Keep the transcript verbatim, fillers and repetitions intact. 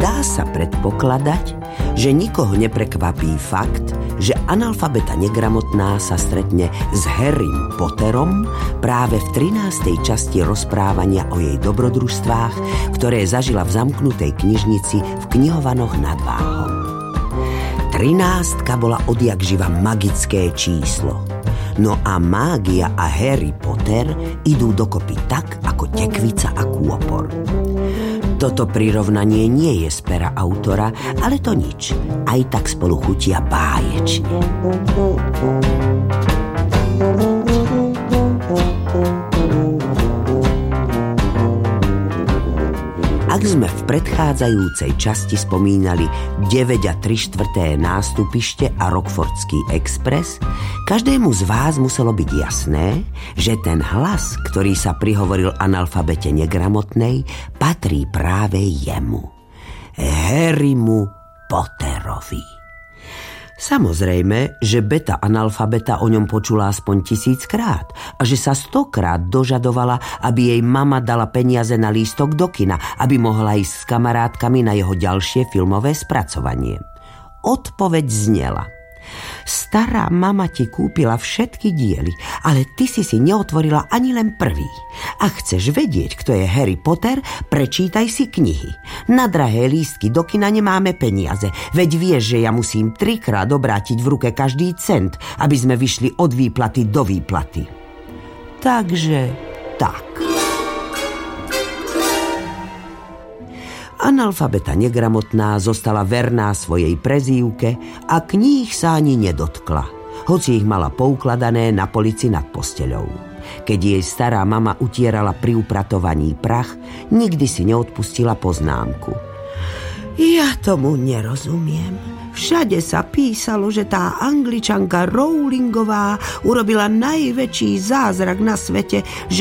Dá sa predpokladať, že nikoho neprekvapí fakt, že analfabeta negramotná sa stretne s Harrym Potterom práve v trinástej časti rozprávania o jej dobrodružstvách, ktoré zažila v zamknutej knižnici v Knihovanoch nad Váhom. Trinástka bola odjak živa magické číslo. No a mágia a Harry Potter idú dokopy tak, ako tekvica a kôpor. Toto prirovnanie nie je z pera autora, ale to nič. Aj tak spolu chutia báječne. Ak sme v predchádzajúcej časti spomínali deväť a tri štvrté nástupište a Rockfordský expres, každému z vás muselo byť jasné, že ten hlas, ktorý sa prihovoril analfabete negramotnej, patrí práve jemu. Harrymu Potterovi. Samozrejme, že beta analfabeta o ňom počula aspoň tisíckrát a že sa stokrát dožadovala, aby jej mama dala peniaze na lístok do kina, aby mohla ísť s kamarátkami na jeho ďalšie filmové spracovanie. Odpoveď znela: stará mama ti kúpila všetky diely, ale ty si si neotvorila ani len prvý. Ak chceš vedieť, kto je Harry Potter, prečítaj si knihy. Na drahé lístky do kina nemáme peniaze, veď vieš, že ja musím trikrát obrátiť v ruke každý cent, aby sme vyšli od výplaty do výplaty. Takže tak. Analfabeta negramotná zostala verná svojej prezývke a kníh sa ani nedotkla, hoci ich mala poukladané na polici nad posteľou. Keď jej stará mama utierala pri upratovaní prach, nikdy si neodpustila poznámku: ja tomu nerozumiem. Všade sa písalo, že tá Angličanka Rowlingová urobila najväčší zázrak na svete, že